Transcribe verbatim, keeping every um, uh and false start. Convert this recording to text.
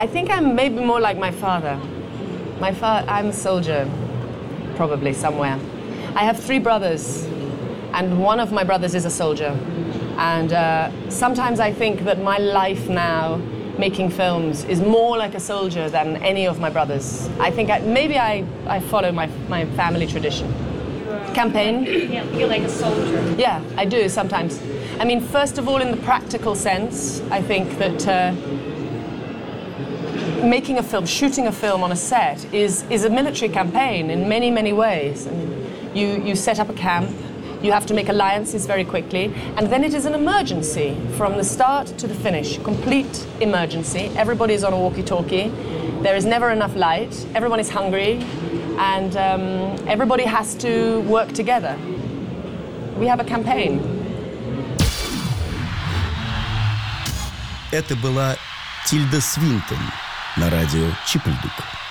I think I'm maybe more like my father. My fa- I'm a soldier, probably somewhere. I have three brothers, and one of my brothers is a soldier. And uh, sometimes I think that my life now, making films, is more like a soldier than any of my brothers. I think I, maybe I, I follow my, my family tradition. Campaign? Yeah, you're like a soldier. Yeah, I do sometimes. I mean, first of all, in the practical sense, I think that uh, making a film, shooting a film on a set is, is a military campaign in many, many ways. I mean, you, you set up a camp, you have to make alliances very quickly, and then it is an emergency from the start to the finish, complete emergency. Everybody is on a walkie-talkie, there is never enough light, everyone is hungry, and um, everybody has to work together. We have a campaign. Это была Тильда Свинтон на радио Чип и Дук.